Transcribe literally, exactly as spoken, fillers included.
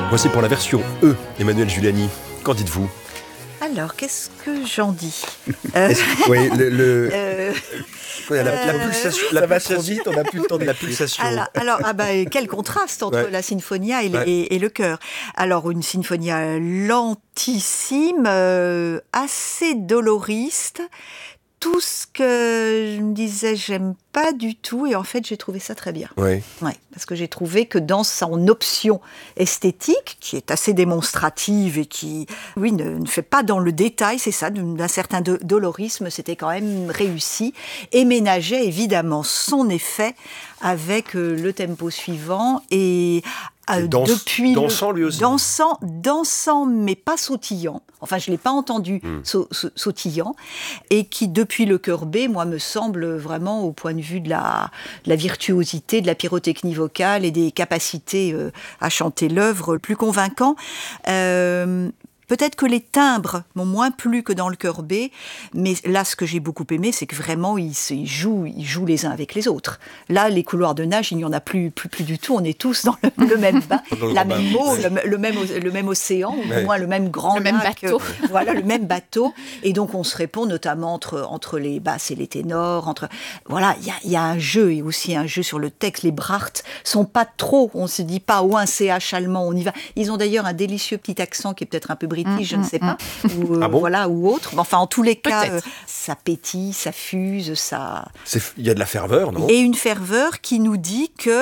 Voici pour la version E, Emmanuelle Giuliani. Qu'en dites-vous ? Alors, qu'est-ce que j'en dis euh... Oui, le... le... Euh... La, la pulsation, ça va trop vite, on n'a plus le temps de la pulsation. Alors, alors ah bah, quel contraste entre ouais. la sinfonia et, ouais. et, et le chœur. Alors, une sinfonia lentissime, euh, assez doloriste. Tout ce que je me disais, j'aime pas du tout, et en fait, j'ai trouvé ça très bien. Oui. Ouais, parce que j'ai trouvé que dans son option esthétique, qui est assez démonstrative et qui, oui, ne, ne fait pas dans le détail, c'est ça, d'un certain do- dolorisme, c'était quand même réussi, et ménageait évidemment son effet avec euh, le tempo suivant et Euh, danse, depuis dansant lui aussi. Dansant, dansant, mais pas sautillant. Enfin, je ne l'ai pas entendu mm. sa, sa, sautillant. Et qui, depuis le chœur B, moi, me semble vraiment, au point de vue de la, de la virtuosité, de la pyrotechnie vocale et des capacités euh, à chanter l'œuvre, plus convaincant. Euh, Peut-être que les timbres m'ont moins plu que dans le chœur B, mais là, ce que j'ai beaucoup aimé, c'est que vraiment, ils, ils, jouent, ils jouent les uns avec les autres. Là, les couloirs de nage, il n'y en a plus, plus, plus du tout. On est tous dans le, le même bain, la même eau, le, le, même, le même océan, ou ouais. au moins le même grand le lac. Même bateau. Voilà, le même bateau. Et donc, on se répond notamment entre, entre les basses et les ténors. Entre, voilà, il y a, y a un jeu, et aussi un jeu sur le texte. Les Bracht sont pas trop, on se dit pas, ou un C H allemand, on y va. Ils ont d'ailleurs un délicieux petit accent qui est peut-être un peu british, je ne sais pas, ou, euh, ah bon voilà, ou autre. Enfin, en tous les cas, euh, ça pétille, ça fuse, ça... Il y a de la ferveur, non ? Et une ferveur qui nous dit que